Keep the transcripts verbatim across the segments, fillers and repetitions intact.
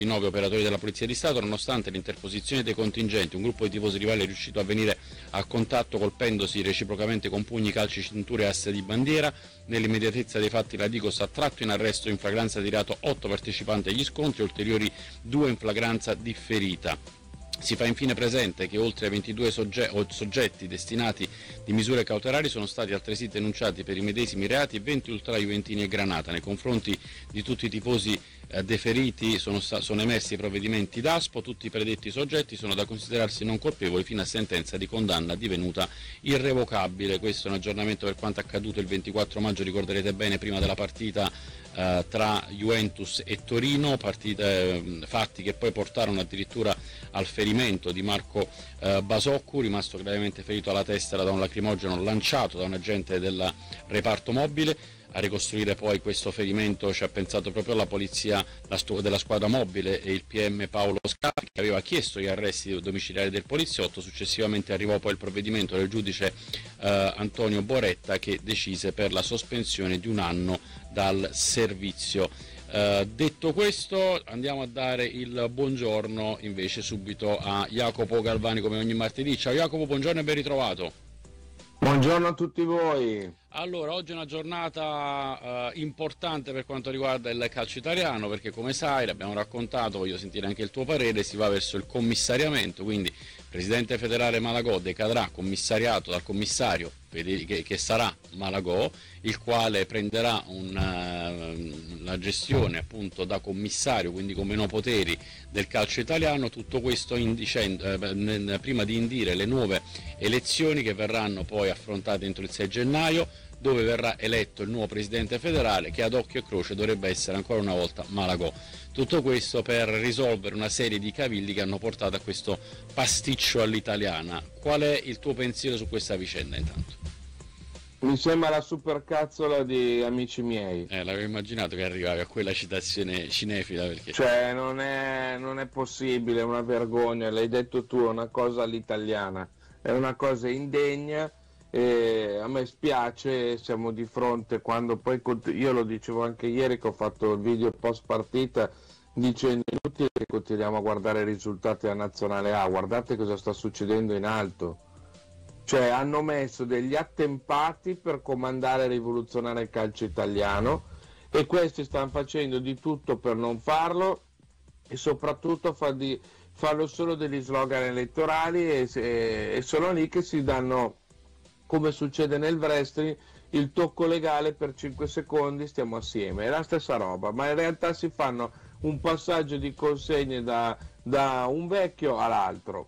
nove operatori della Polizia di Stato. Nonostante l'interposizione dei contingenti, un gruppo di tifosi rivali è riuscito a venire a contatto colpendosi reciprocamente con pugni, calci, cinture e asse di bandiera. Nell'immediatezza dei fatti la Digos ha tratto in arresto in flagranza di reato otto partecipanti agli scontri, ulteriori due in flagranza differita. Si fa infine presente che oltre ai ventidue sogge- soggetti destinati di misure cautelari sono stati altresì denunciati per i medesimi reati venti ultrajuventini e Granata. Nei confronti di tutti i tifosi eh, deferiti sono, sono emersi provvedimenti d'aspo. Tutti i predetti soggetti sono da considerarsi non colpevoli fino a sentenza di condanna divenuta irrevocabile. Questo è un aggiornamento per quanto accaduto il ventiquattro maggio, ricorderete bene, prima della partita eh, tra Juventus e Torino, partite, eh, fatti che poi portarono addirittura al ferimento di Marco eh, Basoccu, rimasto gravemente ferito alla testa da un lacrimogeno lanciato da un agente del reparto mobile. A ricostruire poi questo ferimento ci ha pensato proprio la polizia la stu- della squadra mobile e il P M Paolo Scarpi, che aveva chiesto gli arresti domiciliari del poliziotto. Successivamente arrivò poi il provvedimento del giudice eh, Antonio Boretta, che decise per la sospensione di un anno dal servizio. Uh, detto questo, andiamo a dare il buongiorno invece subito a Jacopo Galvani, come ogni martedì. Ciao Jacopo, buongiorno e ben ritrovato. Buongiorno a tutti voi. Allora, oggi è una giornata uh, importante per quanto riguarda il calcio italiano, perché come sai, l'abbiamo raccontato, voglio sentire anche il tuo parere, si va verso il commissariamento, quindi il presidente federale Malagò decadrà commissariato dal commissario che, che sarà Malagò, il quale prenderà una, la gestione appunto da commissario, quindi con meno poteri, del calcio italiano. Tutto questo indicendo, eh, prima di indire le nuove elezioni che verranno poi affrontate entro il sei gennaio, dove verrà eletto il nuovo presidente federale, che ad occhio e croce dovrebbe essere ancora una volta Malagò. Tutto questo per risolvere una serie di cavilli che hanno portato a questo pasticcio all'italiana. Qual è il tuo pensiero su questa vicenda intanto? Mi sembra la supercazzola di Amici miei. Eh, l'avevo immaginato che arrivavi a quella citazione cinefila, perché... Cioè, non è, non è possibile, è una vergogna, l'hai detto tu, è una cosa all'italiana, è una cosa indegna. E a me spiace, siamo di fronte, quando poi io lo dicevo anche ieri che ho fatto il video post partita dicendo inutile che continuiamo a guardare i risultati della nazionale A, guardate cosa sta succedendo in alto, cioè hanno messo degli attempati per comandare e rivoluzionare il calcio italiano e questi stanno facendo di tutto per non farlo e soprattutto fa di, fanno solo degli slogan elettorali e, e, e sono lì che si danno, come succede nel wrestling, il tocco legale per cinque secondi, stiamo assieme, è la stessa roba, ma in realtà si fanno un passaggio di consegne da, da un vecchio all'altro.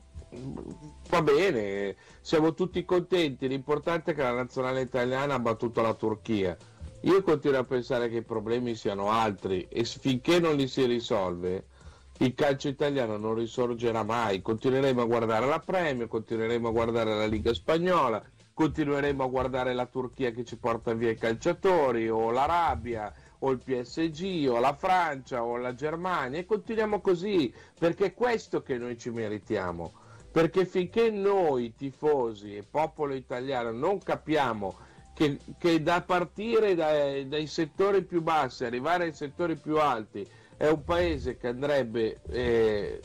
Va bene, siamo tutti contenti, l'importante è che la nazionale italiana ha battuto la Turchia. Io continuo a pensare che i problemi siano altri e finché non li si risolve il calcio italiano non risorgerà mai, continueremo a guardare la Premier, continueremo a guardare la Liga Spagnola, continueremo a guardare la Turchia che ci porta via i calciatori, o l'Arabia, o il P S G, o la Francia, o la Germania, e continuiamo così, perché è questo che noi ci meritiamo, perché finché noi tifosi e popolo italiano non capiamo che, che da partire dai, dai settori più bassi, arrivare ai settori più alti, è un paese che andrebbe eh,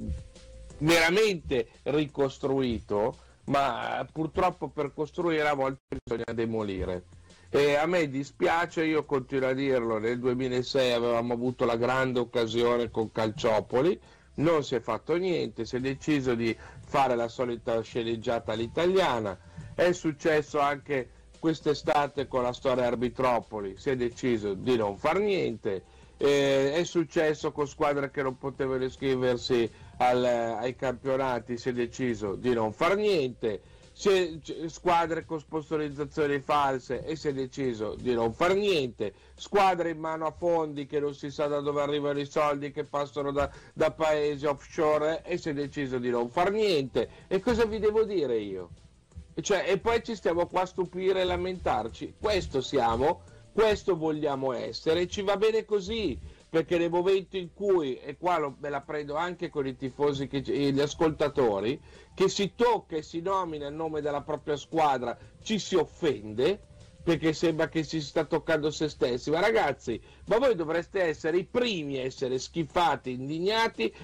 veramente ricostruito, ma purtroppo per costruire a volte bisogna demolire. E a me dispiace, io continuo a dirlo, nel duemilasei avevamo avuto la grande occasione con Calciopoli, non si è fatto niente, si è deciso di fare la solita sceneggiata all'italiana, è successo anche quest'estate con la storia Arbitropoli, si è deciso di non far niente, eh, è successo con squadre che non potevano iscriversi al, ai campionati, si è deciso di non far niente, si è, squadre con sponsorizzazioni false e si è deciso di non far niente, squadre in mano a fondi che non si sa da dove arrivano i soldi, che passano da, da paesi offshore, e si è deciso di non far niente. E cosa vi devo dire io? Cioè, e poi ci stiamo qua a stupire e lamentarci. Questo siamo, questo vogliamo essere, ci va bene così, perché nel momento in cui, e qua lo, me la prendo anche con i tifosi, che, gli ascoltatori, che si tocca e si nomina il nome della propria squadra, ci si offende, perché sembra che si sta toccando se stessi. Ma ragazzi, ma voi dovreste essere i primi a essere schifati, indignati